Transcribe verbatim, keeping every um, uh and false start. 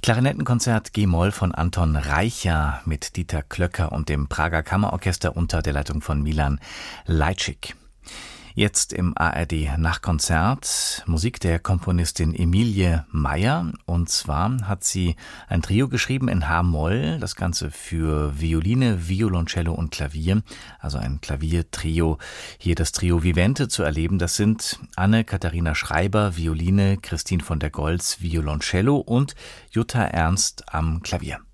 Klarinettenkonzert G-Moll von Anton Reicha mit Dieter Klöcker und dem Prager Kammerorchester unter der Leitung von Milan Lajcik. Jetzt im A R D Nachkonzert Musik der Komponistin Emilie Meyer. Und zwar hat sie ein Trio geschrieben in H-Moll, das Ganze für Violine, Violoncello und Klavier, also ein Klaviertrio. Hier das Trio Vivente zu erleben, das sind Anne-Katharina Schreiber, Violine, Christine von der Goltz, Violoncello und Jutta Ernst am Klavier.